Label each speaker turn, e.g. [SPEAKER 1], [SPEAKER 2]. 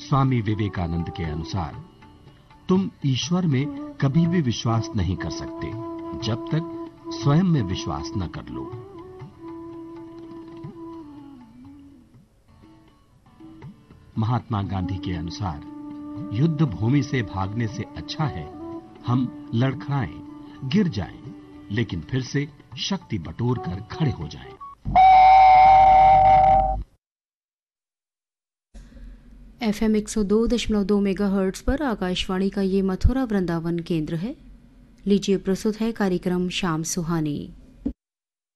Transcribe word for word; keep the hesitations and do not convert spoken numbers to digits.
[SPEAKER 1] स्वामी विवेकानंद के अनुसार तुम ईश्वर में कभी भी विश्वास नहीं कर सकते जब तक स्वयं में विश्वास न कर लो। महात्मा गांधी के अनुसार युद्ध भूमि से भागने से अच्छा है हम लड़खड़ाएं, गिर जाएं, लेकिन फिर से शक्ति बटोर कर खड़े हो जाएं।
[SPEAKER 2] एफएम एक सौ दो दशमलव दो मेगाहर्ट्ज पर आकाशवाणी का ये मथुरा वृंदावन केंद्र है। लीजिए प्रस्तुत है कार्यक्रम शाम सुहानी।